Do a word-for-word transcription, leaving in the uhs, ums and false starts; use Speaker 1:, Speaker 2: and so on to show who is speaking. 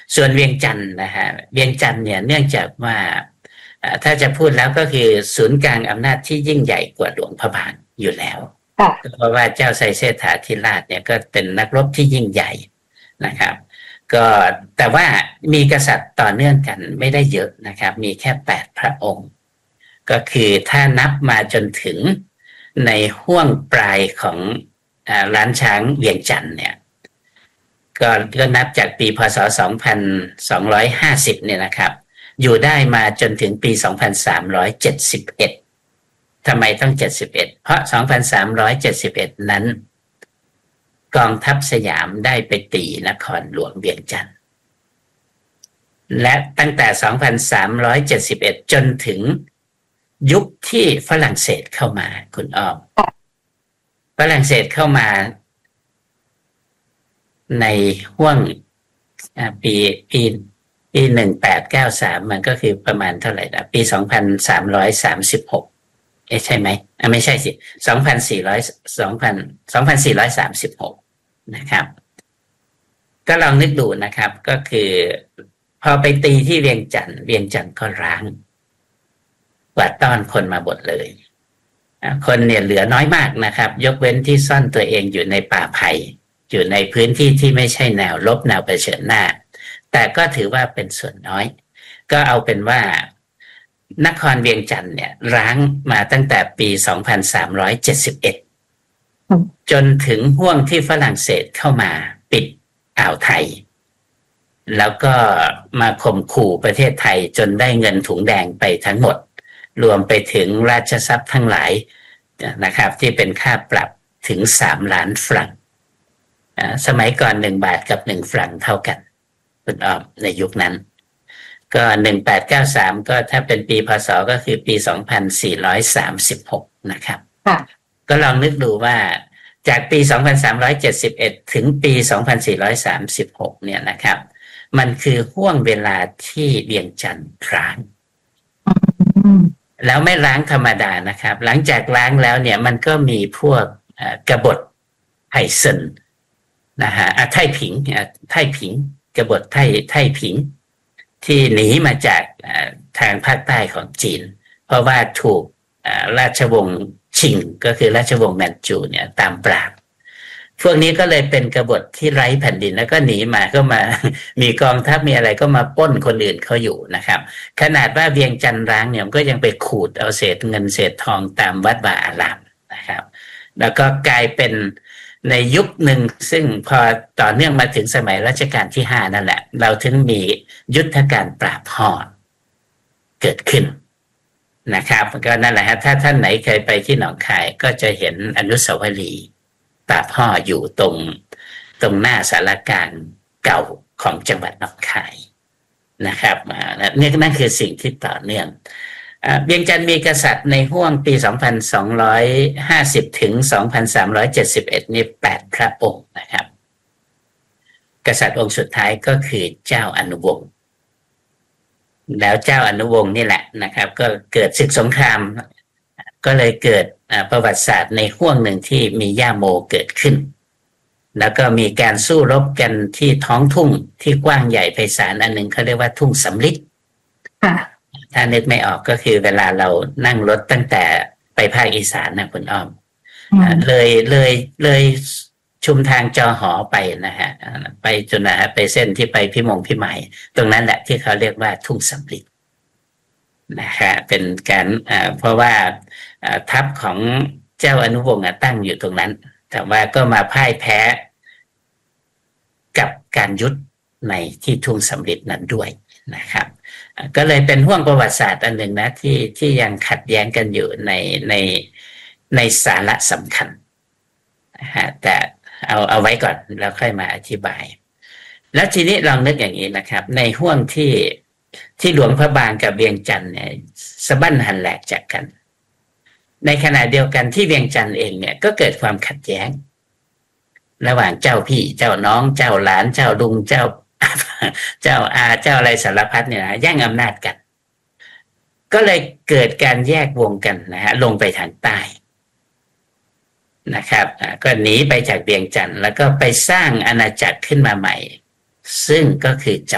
Speaker 1: ส่วนเวียงจันทร์นะฮะเวียงจันทร์เนี่ยเนื่องจากว่าถ้าจะพูดแล้วก็คือศูนย์กลางอำนาจที่ยิ่งใหญ่กว่าหลวงพระบางอยู่แล้วเพราะว่าเจ้าไซเซถาธิราชเนี่ยก็เป็นนักรบที่ยิ่งใหญ่นะครับก็แต่ว่ามีกษัตริย์ต่อเนื่องกันไม่ได้เยอะนะครับมีแค่แปดพระองค์ก็คือถ้านับมาจนถึงในห้วงปลายของล้านช้างเวียงจันทร์เนี่ยก็ก็นับจากปีพ.ศ. สองพันสองร้อยห้าสิบเนี่ยนะครับอยู่ได้มาจนถึงปี สองพันสามร้อยเจ็ดสิบเอ็ด ทำไมต้องเจ็ดสิบเอ็ดเพราะ สองพันสามร้อยเจ็ดสิบเอ็ด นั้นกองทัพสยามได้ไปตีนครหลวงเวียงจันทร์และตั้งแต่ สองพันสามร้อยเจ็ดสิบเอ็ด จนถึงยุคที่ฝรั่งเศสเข้ามาคุณอ้อมฝรั่งเศสเข้ามาในห้วงปีปีปีหนึ่งพันแปดร้อยเก้าสิบสามมันก็คือประมาณเท่าไหร่นะปีสองพันสามร้อยสามสิบหกเอ๊ะใช่ไหมอ่ะไม่ใช่สิสองพันสี่ร้อย สองพัน สองพันสี่ร้อยสามสิบหกนะครับก็ลองนึกดูนะครับก็คือพอไปตีที่เวียงจันทร์เวียงจันทร์ก็ร้างกวาดต้อนคนมาหมดเลยคนเนี่ยเหลือน้อยมากนะครับยกเว้นที่ซ่อนตัวเองอยู่ในป่าไผ่อยู่ในพื้นที่ที่ไม่ใช่แนวรบแนวเผชิญหน้าแต่ก็ถือว่าเป็นส่วนน้อยก็เอาเป็นว่านครเวียงจันทร์เนี่ยร้างมาตั้งแต่ปี สองพันสามร้อยเจ็ดสิบเอ็ด จนถึงห่วงที่ฝรั่งเศสเข้ามาปิดอ่าวไทยแล้วก็มาข่มขู่ประเทศไทยจนได้เงินถุงแดงไปทั้งหมดรวมไปถึงราชทรัพย์ทั้งหลายนะครับที่เป็นค่าปรับถึงสามล้านฟรังสมัยก่อนหนึ่งบาทกับหนึ่งฟรังเท่ากันคุณอ้อมในยุคนั้นก็หนึ่งพันแปดร้อยเก้าสิบสามก็ถ้าเป็นปีพ.ศ.ก็คือปีสองพันสี่ร้อยสามสิบหกนะครับก็ลองนึกดูว่าจากปีสองพันสามร้อยเจ็ดสิบเอ็ดถึงปีสองพันสี่ร้อยสามสิบหกเนี่ยนะครับมันคือห่วงเวลาที่เวียงจันทร์ร้างแล้วไม่ล้างธรรมดานะครับหลังจากล้างแล้วเนี่ยมันก็มีพวกกบฏไห่เซินนะฮะไท่ผิงไท่ผิงกบฏไท่ไท่ผิงที่หนีมาจากทางภาคใต้ของจีนเพราะว่าถูกราชวงศ์ชิงก็คือราชวงศ์แมนจูเนี่ยตามปราบพวกนี้ก็เลยเป็นกบฏที่ไร้แผ่นดินแล้วก็หนีมาก็มามีกองทัพมีอะไรก็มาปล้นคนอื่นเขาอยู่นะครับขนาดว่าเวียงจันทร์ร้างเนี่ยก็ยังไปขูดเอาเศษเงินเศษทองตามวัดวาอารามนะครับแล้วก็กลายเป็นในยุคหนึ่งซึ่งพอต่อเนื่องมาถึงสมัยรัชกาลที่ห้านั่นแหละเราถึงมียุทธการปราบห่อเกิดขึ้นนะครับก็นั่นแหละฮะถ้าท่านไหนเคยไปที่หนองคายก็จะเห็นอนุสาวรีย์ปราบห่ออยู่ตรงตรงหน้าศาลาการเก่าของจังหวัดหนองคายนะครับนี่นั่นคือสิ่งที่ต่อเนื่องเวียงจันทร์มีกษัตริย์ในห้วงปี สองพันสองร้อยห้าสิบ ถึง สองพันสามร้อยเจ็ดสิบเอ็ด นี่แปดพระองค์นะครับกษัตริย์องค์สุดท้ายก็คือเจ้าอนุวงศ์แล้วเจ้าอนุวงศ์นี่แหละนะครับก็เกิดศึกสงครามก็เลยเกิดประวัติศาสตร์ในห้วงหนึ่งที่มีย่าโมเกิดขึ้นแล้วก็มีการสู้รบกันที่ท้องทุ่งที่กว้างใหญ่ไพศาลอันหนึ่งเขาเรียกว่าทุ่งสำลิดถ้านึกไม่ออกก็คือเวลาเรานั่งรถตั้งแต่ไปภาคอีสานนะคุณอ้อมเลยเลยเลยชุมทางจอหอไปนะฮะไปจนนะฮะไปเส้นที่ไปพิมงพิมายตรงนั้นแหละที่เขาเรียกว่าทุ่งสำลิดนะฮะเป็นการอ่าเพราะว่าทัพของเจ้าอนุวงศ์ตั้งอยู่ตรงนั้นแต่ว่าก็มาพ่ายแพ้กับการยุทธในที่ทุ่งสำลิดนั้นด้วยนะครับก็เลยเป็นห่วงประวัติศาสตร์อันหนึ่งนะที่ที่ยังขัดแย้งกันอยู่ในในในสาระสำคัญนะฮะแต่เอาเอาไว้ก่อนแล้วค่อยมาอธิบายแล้วทีนี้ลองนึกอย่างนี้นะครับในห่วงที่ที่หลวงพระบางกับเวียงจันทร์เนี่ยสะบั้นหันแหลกจากกันในขณะเดียวกันที่เวียงจันทร์เองเนี่ยก็เกิดความขัดแย้งระหว่างเจ้าพี่เจ้าน้องเจ้าหลานเจ้าลุงเจ้าเจ้าอาเจ้าอะไรสารพัดเนี่ยนะแย่งอำนาจกันก็เลยเกิดการแยกวงกันนะฮะลงไปทางใต้นะครับก็หนีไปจากเวียงจันทร์แล้วก็ไปสร้างอาณาจักรขึ้นมาใหม่ซึ่งก็คือ